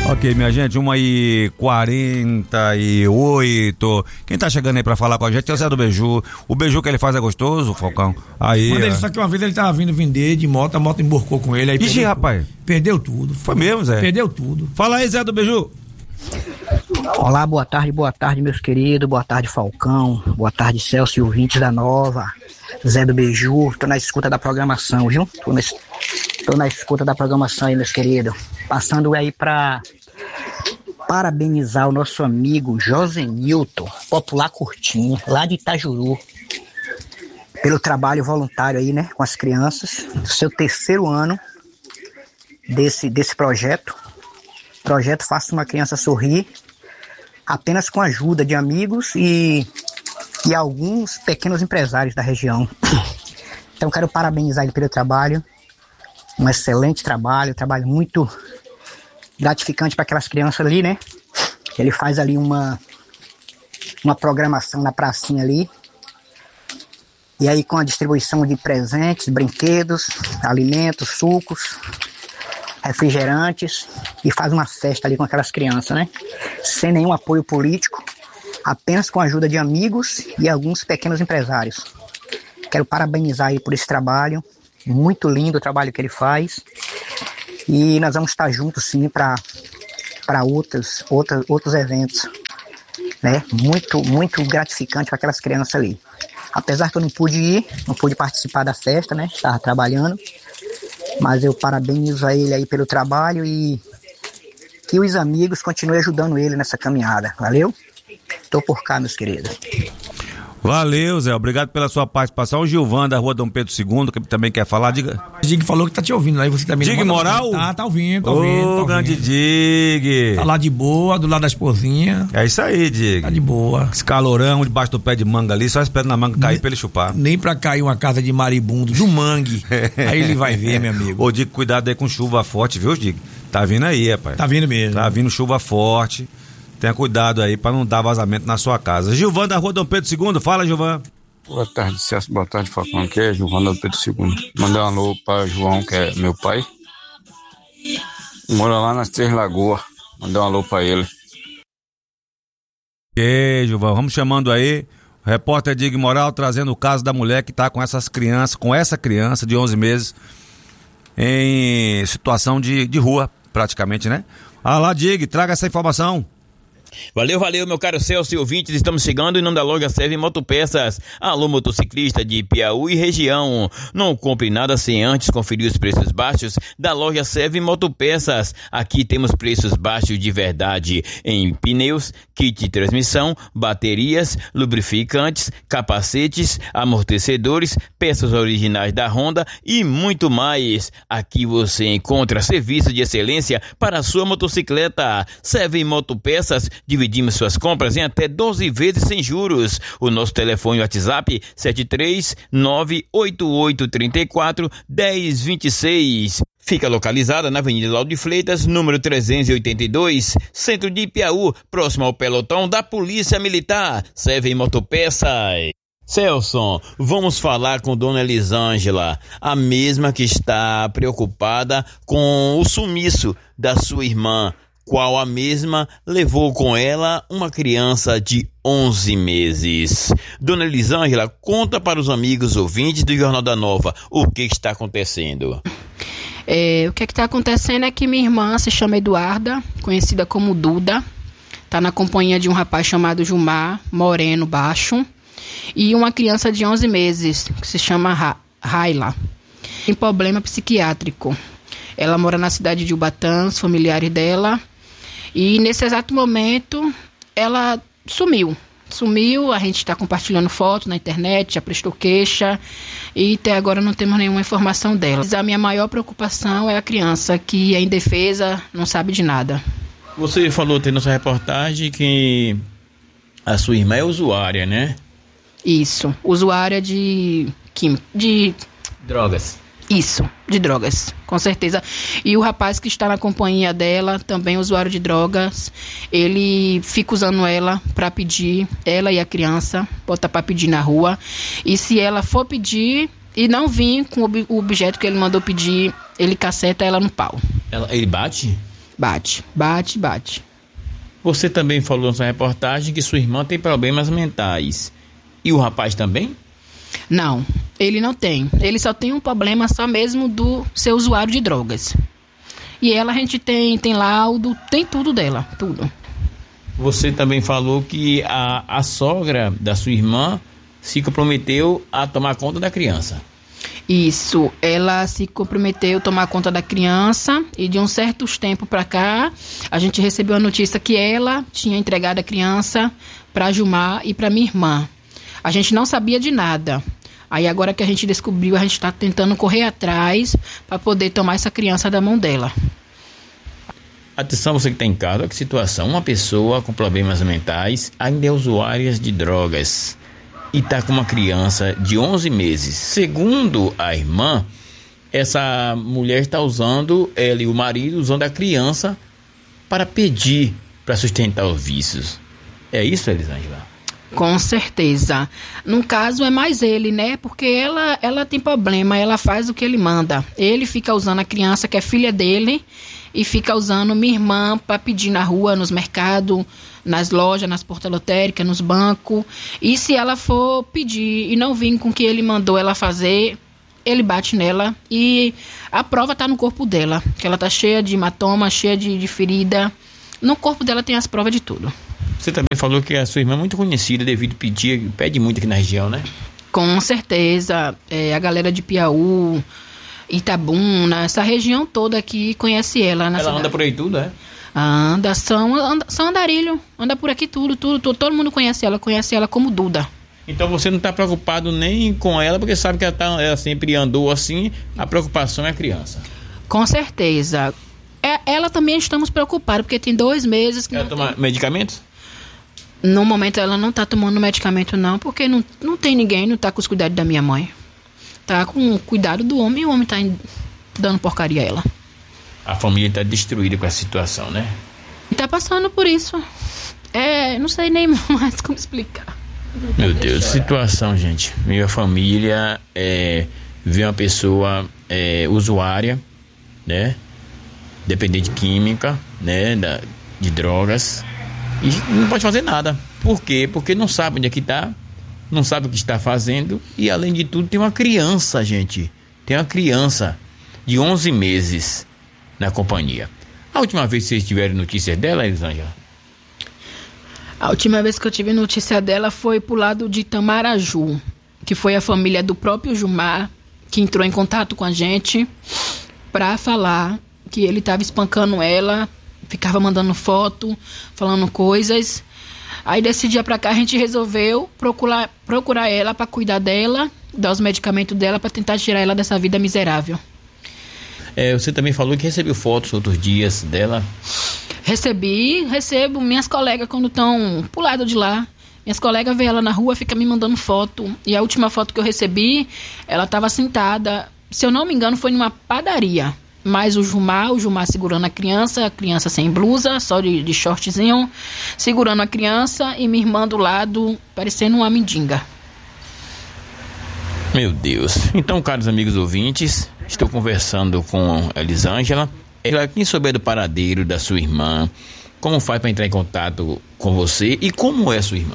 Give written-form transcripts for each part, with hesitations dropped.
Ok, minha gente, 1h48. Quem tá chegando aí pra falar com a gente é o Zé do Beiju. O beiju que ele faz é gostoso, Falcão? Aí. Só que uma vez ele tava vindo vender de moto, a moto emborcou com ele. Aí Ixi, rapaz. Perdeu tudo. Foi mesmo, Zé? Perdeu tudo. Fala aí, Zé do Beiju. Olá, boa tarde, meus queridos. Boa tarde, Falcão. Boa tarde, Celso e ouvintes da Nova. Zé do Beiju. Tô na escuta da programação, viu? Tô na escuta da programação aí, meus queridos. Passando aí pra parabenizar o nosso amigo Josenilton, popular Curtinho, lá de Itajuru, pelo trabalho voluntário aí, né, com as crianças, do seu 3º ano desse projeto. Projeto Faça uma Criança Sorrir, apenas com a ajuda de amigos e alguns pequenos empresários da região. Então quero parabenizar ele pelo trabalho, um excelente trabalho muito gratificante para aquelas crianças ali, né? Ele faz ali uma programação na pracinha ali. E aí com a distribuição de presentes, brinquedos, alimentos, sucos, refrigerantes, e faz uma festa ali com aquelas crianças, né? Sem nenhum apoio político, apenas com a ajuda de amigos e alguns pequenos empresários. Quero parabenizar ele por esse trabalho, muito lindo o trabalho que ele faz. E nós vamos estar juntos sim para outros eventos, né? Muito gratificante para aquelas crianças ali. Apesar que eu não pude participar da festa, né? Estava trabalhando, mas eu parabenizo a ele aí pelo trabalho e que os amigos continuem ajudando ele nessa caminhada. Valeu? Tô por cá, meus queridos. Valeu, Zé, obrigado pela sua participação. O Gilvan da Rua Dom Pedro II, que também quer falar, diga. Dig falou que tá te ouvindo aí, você também. Dig Moral? Tá ouvindo. Grande Dig. Tá lá de boa, do lado da esposinha. É isso aí, Dig. Tá de boa. Esse calorão debaixo do pé de manga ali, só esperando a manga cair pra ele chupar. Nem pra cair uma casa de maribundo, do mangue. Aí ele vai ver, meu amigo. Ô, Dig, cuidado aí com chuva forte, viu, Dig? Tá vindo aí, rapaz. Tá vindo mesmo. Tá vindo chuva forte. Tenha cuidado aí pra não dar vazamento na sua casa. Gilvan da Rua Dom Pedro II, fala, Gilvan. Boa tarde, Celso. Boa tarde, Falcão. Aqui é Gilvan da Pedro II. Mandei um alô para João, que é meu pai. Mora lá nas Três Lagoas. Mandei um alô para ele. Ok, Gilvan, vamos chamando aí o repórter Dig Moral, trazendo o caso da mulher que tá com essa criança de 11 meses em situação de rua, praticamente, né? Lá, Dig, traga essa informação. Valeu, meu caro Celso e ouvintes, estamos chegando em nome da loja Serve Motopeças. Alô, motociclista de Piauí e região, não compre nada sem antes conferir os preços baixos da loja Serve Motopeças. Aqui temos preços baixos de verdade em pneus, kit de transmissão, baterias, lubrificantes, capacetes, amortecedores, peças originais da Honda e muito mais. Aqui você encontra serviço de excelência para a sua motocicleta. Serve Motopeças. Dividimos suas compras em até 12 vezes sem juros. O nosso telefone WhatsApp 73988341026. Fica localizada na Avenida Lauro de Freitas, número 382, centro de Piauí, próximo ao pelotão da Polícia Militar. Serve Motopeças. Celso, vamos falar com Dona Elisângela, a mesma que está preocupada com o sumiço da sua irmã, qual a mesma levou com ela uma criança de 11 meses. Dona Elisângela, conta para os amigos ouvintes do Jornal da Nova o que está acontecendo. O que está acontecendo é que minha irmã se chama Eduarda, conhecida como Duda, está na companhia de um rapaz chamado Gilmar, moreno, baixo, e uma criança de 11 meses, que se chama Raila. Tem problema psiquiátrico. Ela mora na cidade de Ubatã, os familiares dela. E nesse exato momento, ela sumiu, a gente está compartilhando fotos na internet, já prestou queixa e até agora não temos nenhuma informação dela. A minha maior preocupação é a criança que é indefesa, não sabe de nada. Você falou na sua reportagem que a sua irmã é usuária, né? Isso, usuária de drogas. Isso, de drogas, com certeza. E o rapaz que está na companhia dela, também usuário de drogas, ele fica usando ela para pedir, ela e a criança, bota para pedir na rua. E se ela for pedir e não vir com o objeto que ele mandou pedir, ele caceta ela no pau. Ele bate? Bate. Você também falou na sua reportagem que sua irmã tem problemas mentais. E o rapaz também? Não, ele não tem. Ele só tem um problema só mesmo do ser usuário de drogas. E ela, a gente tem laudo, tem tudo dela, tudo. Você também falou que a sogra da sua irmã se comprometeu a tomar conta da criança. Isso, ela se comprometeu a tomar conta da criança e de um certo tempo para cá, a gente recebeu a notícia que ela tinha entregado a criança para Gilmar e para minha irmã. A gente não sabia de nada. Aí agora que a gente descobriu, a gente está tentando correr atrás para poder tomar essa criança da mão dela. Atenção, você que está em casa, olha que situação. Uma pessoa com problemas mentais ainda é usuária de drogas e está com uma criança de 11 meses. Segundo a irmã, essa mulher está usando, ela e o marido, usando a criança para pedir, para sustentar os vícios. É isso, Elisângela? Com certeza. No caso é mais ele, né? Porque ela tem problema, ela faz o que ele manda. Ele fica usando a criança que é filha dele e fica usando minha irmã para pedir na rua, nos mercados, nas lojas, nas portas lotéricas, nos bancos. E se ela for pedir e não vir com o que ele mandou ela fazer, ele bate nela e a prova tá no corpo dela, que ela tá cheia de hematoma, cheia de ferida. No corpo dela tem as provas de tudo. Você também falou que a sua irmã é muito conhecida devido pede muito aqui na região, né? Com certeza. A galera de Piauí, Itabuna, essa região toda aqui conhece ela. Ela cidade. Anda por aí tudo, é? Anda, são andarilho. Anda por aqui tudo. Todo mundo conhece ela como Duda. Então você não está preocupado nem com ela, porque sabe que ela sempre andou assim, a preocupação é a criança. Com certeza. Ela também estamos preocupados, porque tem 2 meses que ela toma medicamentos? No momento ela não está tomando medicamento não, porque não tem ninguém, não está com os cuidados da minha mãe. Tá com o cuidado do homem e o homem está dando porcaria a ela. A família está destruída com essa situação, né? Está passando por isso. Não sei nem mais como explicar. Meu Deus, situação, gente. Minha família vê uma pessoa usuária, né? Dependente química, né? De drogas. E não pode fazer nada. Por quê? Porque não sabe onde é que está, não sabe o que está fazendo. E além de tudo tem uma criança, gente. Tem uma criança de 11 meses na companhia. A última vez que vocês tiveram notícias dela, Elisângela? A última vez que eu tive notícia dela foi pro lado de Itamaraju, que foi a família do próprio Gilmar que entrou em contato com a gente para falar que ele estava espancando ela, ficava mandando foto, falando coisas. Aí desse dia pra cá a gente resolveu procurar ela para cuidar dela, dar os medicamentos dela para tentar tirar ela dessa vida miserável. Você também falou que recebeu fotos outros dias dela? Recebo. Minhas colegas quando estão pro lado de lá, minhas colegas veem ela na rua, ficam me mandando foto. E a última foto que eu recebi, ela estava sentada, se eu não me engano foi numa padaria. Mas o Gilmar segurando a criança sem blusa, só de shortzinho, segurando a criança e minha irmã do lado, parecendo uma mendiga. Meu Deus. Então, caros amigos ouvintes, estou conversando com a Elisângela. Quem souber do paradeiro da sua irmã, como faz para entrar em contato com você e como é sua irmã?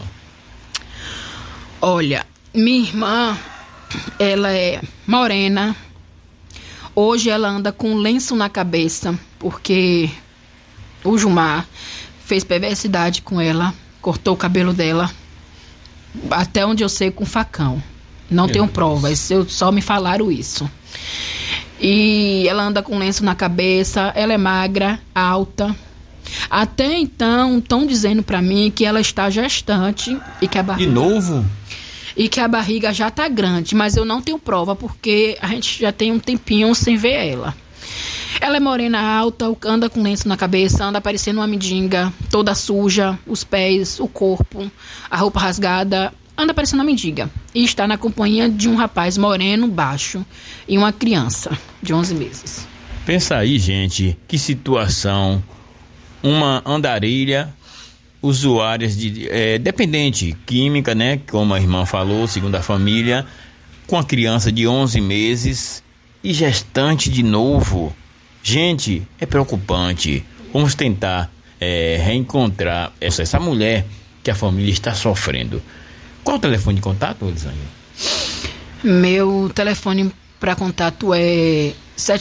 Olha, minha irmã, ela é morena. Hoje ela anda com um lenço na cabeça, porque o Gilmar fez perversidade com ela, cortou o cabelo dela, até onde eu sei, com facão. Não tenho provas, só me falaram isso. E ela anda com lenço na cabeça, ela é magra, alta. Até então, estão dizendo pra mim que ela está gestante e que a barriga... De novo? E que a barriga já tá grande, mas eu não tenho prova, porque a gente já tem um tempinho sem ver ela. Ela é morena, alta, anda com lenço na cabeça, anda parecendo uma mendiga, toda suja, os pés, o corpo, a roupa rasgada, anda parecendo uma mendiga. E está na companhia de um rapaz moreno, baixo, e uma criança de 11 meses. Pensa aí, gente, que situação. Uma andarilha, usuárias de dependente química, né? Como a irmã falou, segundo a família, com a criança de 11 meses e gestante de novo. Gente, é preocupante. Vamos tentar reencontrar essa mulher que a família está sofrendo. Qual o telefone de contato, Elisângela? Meu telefone para contato é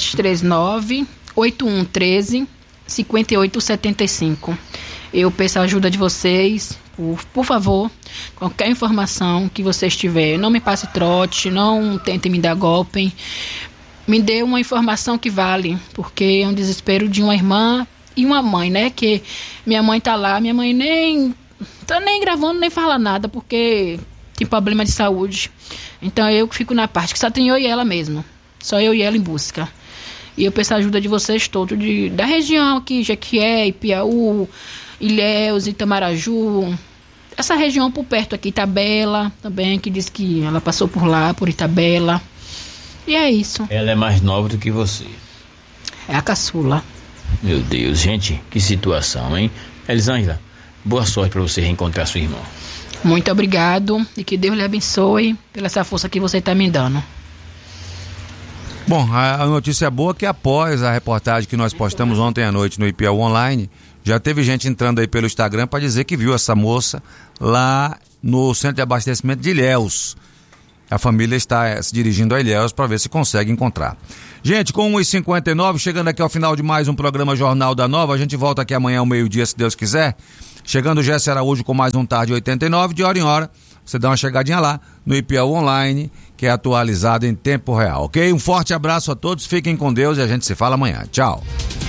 739-8113-5875. Eu peço a ajuda de vocês, por favor, qualquer informação que vocês tiverem, não me passe trote, não tentem me dar golpe, me dê uma informação que vale, porque é um desespero de uma irmã e uma mãe, né, que minha mãe tá lá, minha mãe nem tá nem gravando, nem fala nada, porque tem problema de saúde, então eu que fico na parte, que só tem eu e ela mesmo, só eu e ela em busca, e eu peço a ajuda de vocês todos, da região aqui, Jequié, Ipiaú, Ilhéus, Itamaraju, essa região por perto aqui, Itabela também, que diz que ela passou por lá, por Itabela, e é isso. Ela é mais nova do que você. É a caçula. Meu Deus, gente, que situação, hein? Elisângela, boa sorte para você reencontrar sua irmã. Muito obrigado e que Deus lhe abençoe pela essa força que você está me dando. Bom, a notícia boa é que após a reportagem que nós postamos ontem à noite no Ipiaú Online, já teve gente entrando aí pelo Instagram para dizer que viu essa moça lá no centro de abastecimento de Ilhéus. A família está se dirigindo a Ilhéus para ver se consegue encontrar. Gente, com 1h59, chegando aqui ao final de mais um programa Jornal da Nova, a gente volta aqui amanhã ao meio-dia, se Deus quiser. Chegando o Jesse Araújo com mais um Tarde 89, de hora em hora. Você dá uma chegadinha lá no Ipiaú Online, que é atualizado em tempo real, ok? Um forte abraço a todos, fiquem com Deus e a gente se fala amanhã. Tchau.